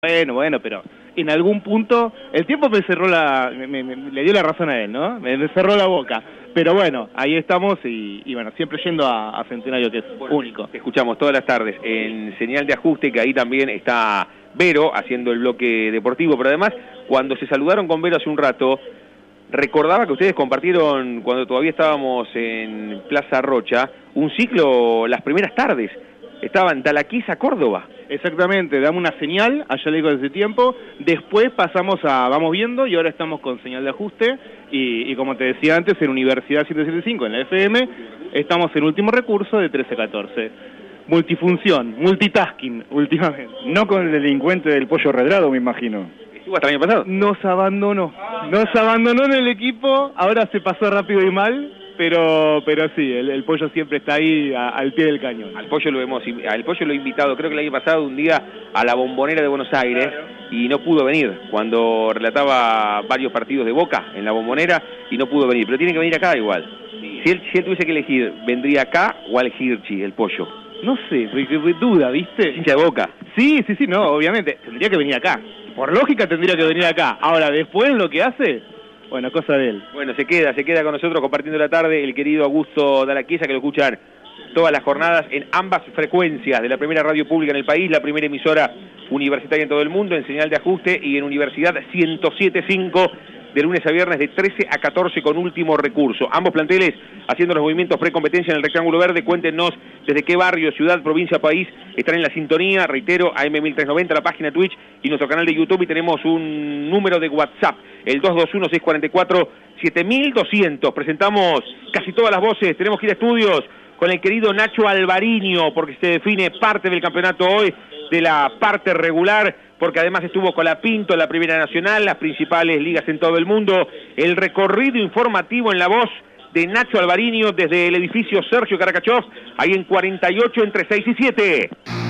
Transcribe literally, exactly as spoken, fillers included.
Bueno, bueno, pero en algún punto el tiempo me cerró la, me, me, me, le dio la razón a él, ¿no? Me, me cerró la boca. Pero bueno, ahí estamos y, y bueno, siempre yendo a, a Centenario, que es bueno, único. Te escuchamos todas las tardes en Señal de Ajuste, que ahí también está Vero haciendo el bloque deportivo, pero además, cuando se saludaron con Vero hace un rato, recordaba que ustedes compartieron, cuando todavía estábamos en Plaza Rocha, un ciclo las primeras tardes. Estaban Talaquiza, Córdoba. Exactamente, damos una señal, allá le digo desde tiempo, después pasamos a Vamos Viendo y ahora estamos con Señal de Ajuste y, y como te decía antes, en Universidad siete setenta y cinco, en la F M, estamos en Último Recurso de trece a catorce. Multifunción, multitasking últimamente. No con el delincuente del Pollo Redrado, me imagino. ¿Estuvo hasta el año pasado? Nos abandonó, nos abandonó en el equipo, ahora se pasó rápido y mal. Pero pero sí, el, el Pollo siempre está ahí a, al pie del cañón. Al Pollo lo hemos al Pollo lo he invitado, creo que el año pasado, un día a la Bombonera de Buenos Aires, y no pudo venir, cuando relataba varios partidos de Boca en la Bombonera, y no pudo venir, pero tiene que venir acá igual. Si él, si él tuviese que elegir, ¿vendría acá o al Hirschi, el Pollo? No sé, duda, ¿viste? Hincha de Boca. Sí, sí, sí, no, obviamente, tendría que venir acá. Por lógica tendría que venir acá. Ahora, después lo que hace... Bueno, cosa de él. Bueno, se queda, se queda con nosotros compartiendo la tarde el querido Augusto Talaquiza, que lo escuchan todas las jornadas en ambas frecuencias de la primera radio pública en el país, la primera emisora universitaria en todo el mundo, en Señal de Ajuste y en Universidad ciento siete punto cinco, de lunes a viernes de trece a catorce con Último Recurso. Ambos planteles haciendo los movimientos precompetencia en el rectángulo verde. Cuéntenos desde qué barrio, ciudad, provincia, país están en la sintonía. Reitero, A M mil trescientos noventa, la página Twitch y nuestro canal de YouTube, y tenemos un número de WhatsApp, el dos dos uno, seis cuatro cuatro, siete mil doscientos. Presentamos casi todas las voces, tenemos que ir a estudios con el querido Nacho Alvariño, porque se define parte del campeonato hoy, de la parte regular, porque además estuvo Colapinto en la Primera Nacional, las principales ligas en todo el mundo. El recorrido informativo en la voz de Nacho Alvariño desde el edificio Sergio Caracachov, ahí en cuarenta y ocho entre seis y siete.